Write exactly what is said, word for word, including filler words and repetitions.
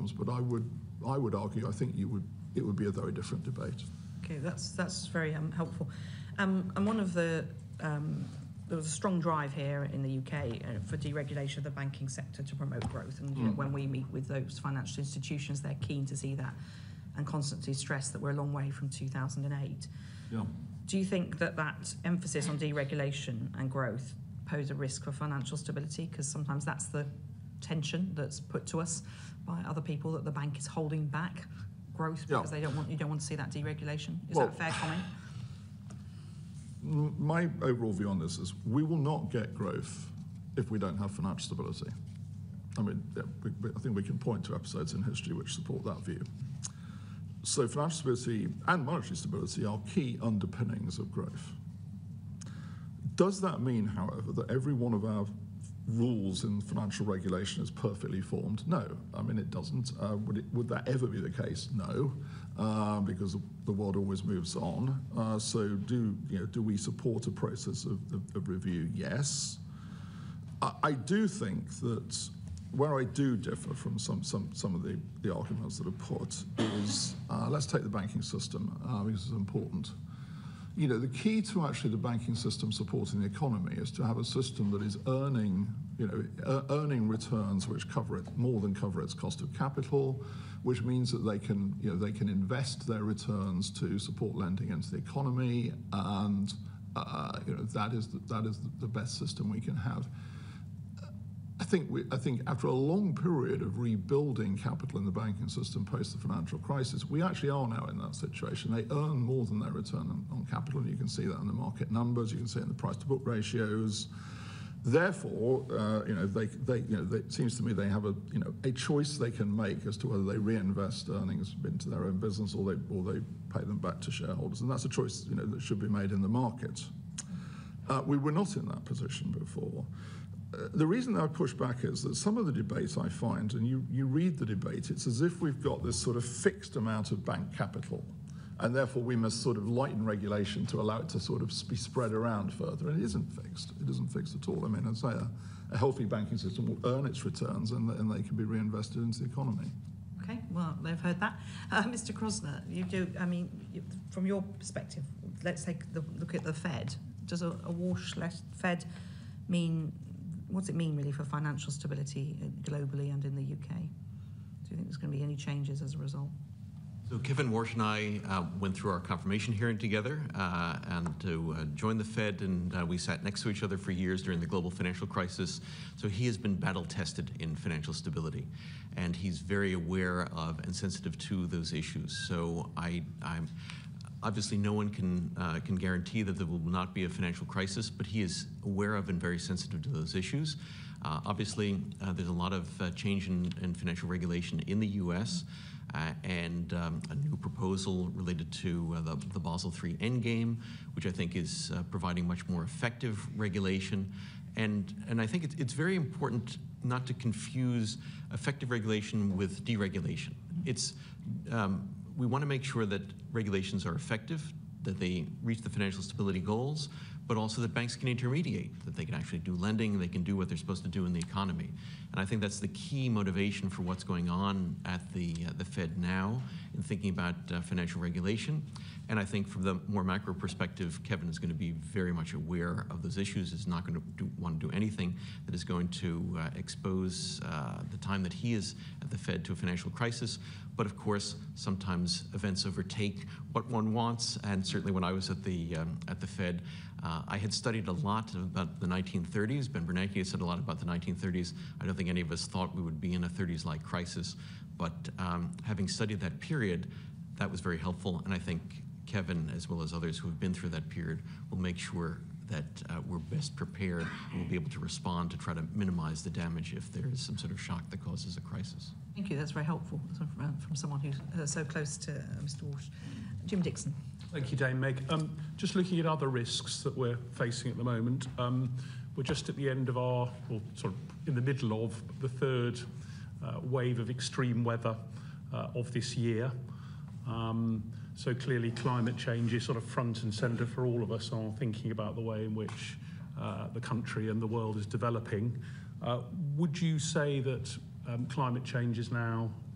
problems, but I would, I would argue, I think you would, it would be a very different debate. Okay, that's that's very um, helpful. Um, and one of the um, there was a strong drive here in the U K uh, for deregulation of the banking sector to promote growth. And you know, Mm. when we meet with those financial institutions, they're keen to see that and constantly stress that we're a long way from two thousand eight. Yeah. Do you think that that emphasis on deregulation and growth pose a risk for financial stability? Because sometimes that's the tension that's put to us by other people, that the bank is holding back growth because Yeah. they don't want you don't want to see that deregulation. Is Well, that a fair comment? My overall view on this is we will not get growth if we don't have financial stability. I mean, yeah, we, we, I think we can point to episodes in history which support that view. So financial stability and monetary stability are key underpinnings of growth. Does that mean, however, that every one of our rules in financial regulation is perfectly formed? No. I mean, it doesn't. Uh, would, it, would that ever be the case? No, uh, because the world always moves on. Uh, so do, you know, do we support a process of, of, of review? Yes. I, I do think that where I do differ from some, some, some of the, the arguments that are put is, uh, let's take the banking system, uh, because it's important. You know, the key to actually the banking system supporting the economy is to have a system that is earning, you know, uh, earning returns which cover it, more than cover its cost of capital, which means that they can, you know, they can invest their returns to support lending into the economy, and uh, you know, that is the, that is the best system we can have. I think, we, I think after a long period of rebuilding capital in the banking system post the financial crisis, we actually are now in that situation. They earn more than their return on, on capital, and you can see that in the market numbers, you can see it in the price-to-book ratios. Therefore, uh, you know, they, they, you know, they, it seems to me they have a, you know, a choice they can make as to whether they reinvest earnings into their own business or they, or they pay them back to shareholders, and that's a choice, you know, that should be made in the market. Uh, we were not in that position before. Uh, the reason I push back is that some of the debate I find, and you, you read the debate, it's as if we've got this sort of fixed amount of bank capital, and therefore we must sort of lighten regulation to allow it to sort of be spread around further. And it isn't fixed. It isn't fixed at all. I mean, I'd say a, a healthy banking system will earn its returns, and, and they can be reinvested into the economy. Okay, well, they've heard that. Uh, Mister Krosner, you do, I mean, you, from your perspective, let's take the look at the Fed. Does a, a wash-less Fed mean, what does it mean really for financial stability globally and in the U K? Do you think there's going to be any changes as a result? So Kevin Warsh and I uh, went through our confirmation hearing together uh, and to uh, join the Fed, and uh, we sat next to each other for years during the global financial crisis. So he has been battle tested in financial stability, and he's very aware of and sensitive to those issues. So I, I'm obviously no one can uh, can guarantee that there will not be a financial crisis, but he is aware of and very sensitive to those issues. Uh, obviously, uh, there's a lot of uh, change in, in financial regulation in the U S Uh, and um, a new proposal related to uh, the, the Basel three endgame, which I think is uh, providing much more effective regulation. And, and I think it's, it's very important not to confuse effective regulation with deregulation. It's, um, we want to make sure that regulations are effective, that they reach the financial stability goals, but also that banks can intermediate, that they can actually do lending, they can do what they're supposed to do in the economy. And I think that's the key motivation for what's going on at the, uh, the Fed now in thinking about uh, financial regulation. And I think from the more macro perspective, Kevin is going to be very much aware of those issues, is not going to do, want to do anything that is going to uh, expose uh, the time that he is at the Fed to a financial crisis. But of course, sometimes events overtake what one wants, and certainly when I was at the, um, at the Fed, uh, I had studied a lot about the nineteen thirties. Ben Bernanke had said a lot about the nineteen thirties. I don't think any of us thought we would be in a thirties-like crisis, but um, having studied that period, that was very helpful, and I think Kevin, as well as others who have been through that period, will make sure that uh, we're best prepared and will be able to respond to try to minimize the damage if there is some sort of shock that causes a crisis. Thank you, that's very helpful from, from someone who's uh, so close to uh, Mister Warsh. Jim Dixon. Thank you, Dame Meg. Um, just looking at other risks that we're facing at the moment, um, we're just at the end of our, or sort of in the middle of the third uh, wave of extreme weather uh, of this year. Um, so clearly climate change is sort of front and centre for all of us on thinking about the way in which uh, the country and the world is developing. Uh, would you say that um, climate change is now